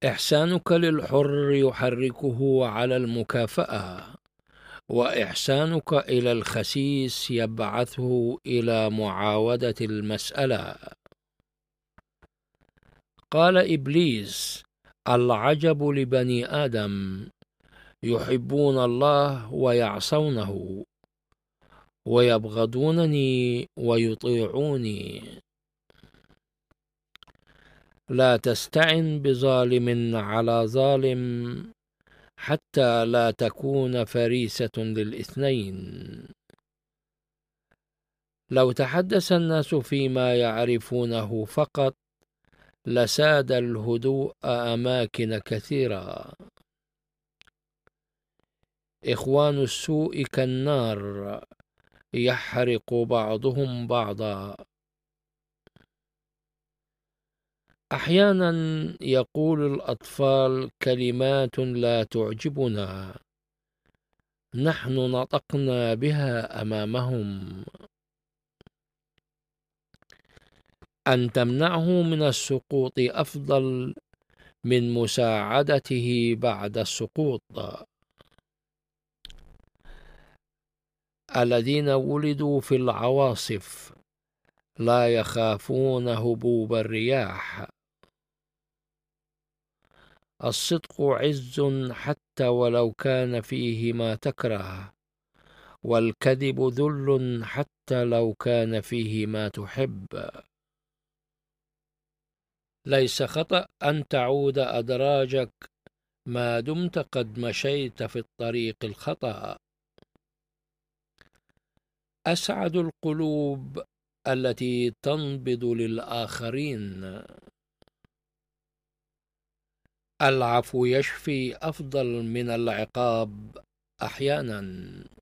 إحسانك للحر يحركه على المكافأة، وإحسانك إلى الخسيس يبعثه إلى معاودة المسألة. قال إبليس: العجب لبني آدم، يحبون الله ويعصونه، ويبغضونني ويطيعوني. لا تستعن بظالم على ظالم، حتى لا تكون فريسة للاثنين. لو تحدث الناس فيما يعرفونه فقط، لساد الهدوء أماكن كثيرة. إخوان السوء كالنار، يحرق بعضهم بعضا. أحيانا يقول الأطفال كلمات لا تعجبنا، نحن نطقنا بها أمامهم. أن تمنعه من السقوط أفضل من مساعدته بعد السقوط. الذين ولدوا في العواصف لا يخافون هبوب الرياح. الصدق عز حتى ولو كان فيه ما تكره، والكذب ذل حتى لو كان فيه ما تحب. ليس خطأ أن تعود أدراجك ما دمت قد مشيت في الطريق الخطأ. أسعد القلوب التي تنبض للآخرين. العفو يشفي أفضل من العقاب أحيانا.